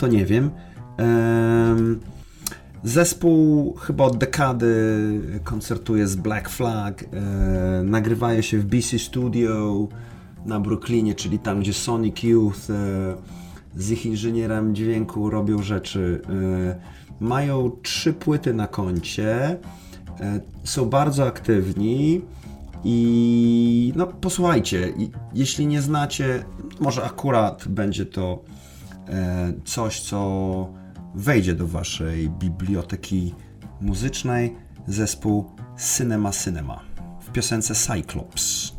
to nie wiem. Zespół chyba od dekady koncertuje z Black Flag, nagrywają się w BC Studio na Brooklynie, czyli tam, gdzie Sonic Youth z ich inżynierem dźwięku robią rzeczy. Mają 3 płyty na koncie, są bardzo aktywni i no posłuchajcie, jeśli nie znacie, może akurat będzie to coś, co wejdzie do waszej biblioteki muzycznej. Zespół Cinema Cinema w piosence Cyclops.